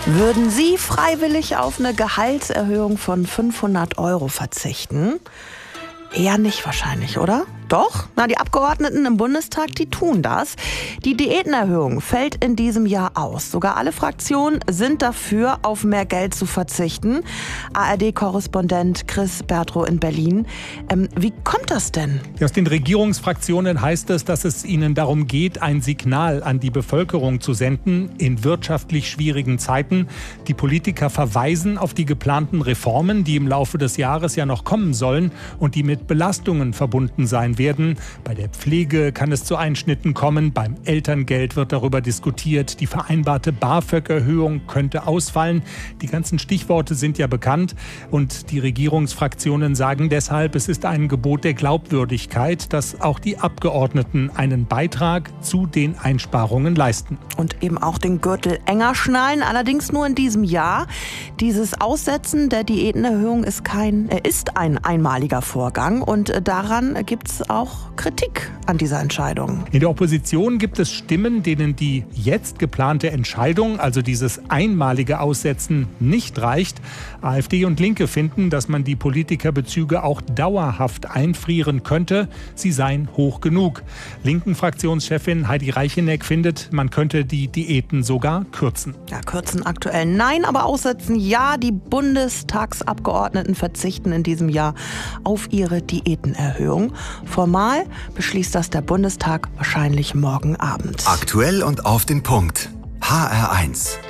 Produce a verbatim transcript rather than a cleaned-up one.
Würden Sie freiwillig auf eine Gehaltserhöhung von fünfhundert Euro verzichten? Eher nicht wahrscheinlich, oder? Doch, na, die Abgeordneten im Bundestag, die tun das. Die Diätenerhöhung fällt in diesem Jahr aus. Sogar alle Fraktionen sind dafür, auf mehr Geld zu verzichten. A R D-Korrespondent Chris Bertrow in Berlin. Ähm, wie kommt das denn? Aus den Regierungsfraktionen heißt es, dass es ihnen darum geht, ein Signal an die Bevölkerung zu senden in wirtschaftlich schwierigen Zeiten. Die Politiker verweisen auf die geplanten Reformen, die im Laufe des Jahres ja noch kommen sollen und die mit Belastungen verbunden sein werden. Bei der Pflege kann es zu Einschnitten kommen. Beim Elterngeld wird darüber diskutiert. Die vereinbarte BAföG-Erhöhung könnte ausfallen. Die ganzen Stichworte sind ja bekannt. Und die Regierungsfraktionen sagen deshalb, es ist ein Gebot der Glaubwürdigkeit, dass auch die Abgeordneten einen Beitrag zu den Einsparungen leisten. Und eben auch den Gürtel enger schnallen, allerdings nur in diesem Jahr. Dieses Aussetzen der Diätenerhöhung ist kein, äh, ist ein einmaliger Vorgang und äh, daran gibt es auch Kritik an dieser Entscheidung. In der Opposition gibt es Stimmen, denen die jetzt geplante Entscheidung, also dieses einmalige Aussetzen, nicht reicht. AfD und Linke finden, dass man die Politikerbezüge auch dauerhaft einfrieren könnte. Sie seien hoch genug. Linken Fraktionschefin Heidi Reicheneck findet, man könnte die Diäten sogar kürzen. Ja, kürzen aktuell nein, aber aussetzen ja. Die Bundestagsabgeordneten verzichten in diesem Jahr auf ihre Diätenerhöhung. Formal beschließt das der Bundestag wahrscheinlich morgen Abend. Aktuell und auf den Punkt. H R eins.